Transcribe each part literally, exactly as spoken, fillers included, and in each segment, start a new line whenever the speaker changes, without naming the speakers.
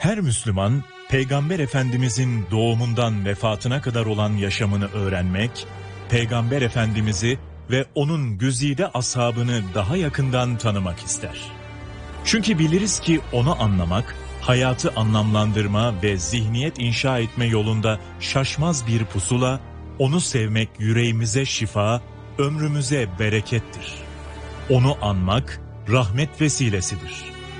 Her Müslüman, Peygamber Efendimizin doğumundan vefatına kadar olan yaşamını öğrenmek, Peygamber Efendimiz'i ve onun güzide ashabını daha yakından tanımak ister. Çünkü biliriz ki onu anlamak, hayatı anlamlandırma ve zihniyet inşa etme yolunda şaşmaz bir pusula, onu sevmek yüreğimize şifa, ömrümüze berekettir. Onu anmak, rahmet vesilesidir.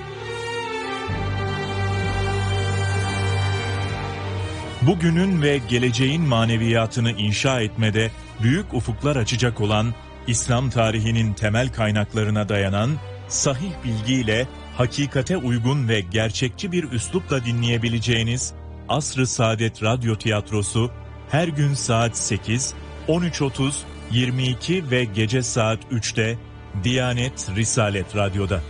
Bugünün ve geleceğin maneviyatını inşa etmede büyük ufuklar açacak olan, İslam tarihinin temel kaynaklarına dayanan, sahih bilgiyle, hakikate uygun ve gerçekçi bir üslupla dinleyebileceğiniz Asr-ı Saadet Radyo Tiyatrosu, her gün saat sekiz, on üç otuz, yirmi iki ve gece saat üçte Diyanet Risalet Radyo'da.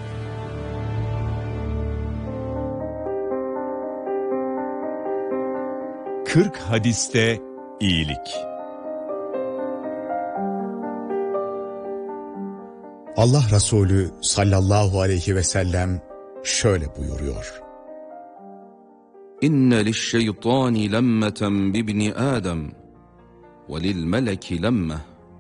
kırk hadiste iyilik.
Allah Resulü sallallahu aleyhi ve sellem şöyle buyuruyor.
İnne liş-şeytani lemmeten bibni Adem ve lil-meleki lemme.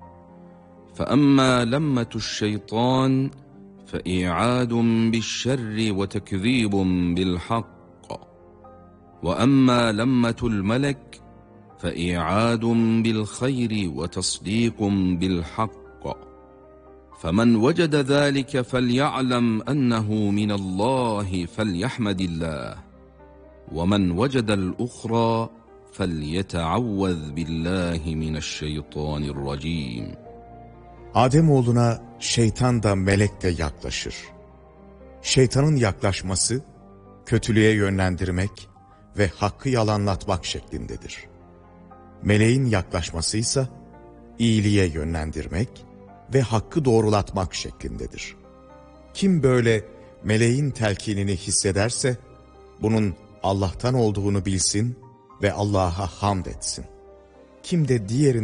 فأما لمة الشيطان فإيعاد بالشر وتكذيب بالحق وأما لمة الملك فإيعاد بالخير وتصديق بالحق فمن وجد ذلك فليعلم أنه من الله فليحمد الله ومن وجد الأخرى فليتعوذ بالله من الشيطان الرجيم.
Ademoğluna şeytan da melek de yaklaşır. Şeytanın yaklaşması, kötülüğe yönlendirmek ve hakkı yalanlatmak şeklindedir. Meleğin yaklaşması ise iyiliğe yönlendirmek ve hakkı doğrulatmak şeklindedir. Kim böyle meleğin telkinini hissederse, bunun Allah'tan olduğunu bilsin ve Allah'a hamd etsin. Kim de diğerini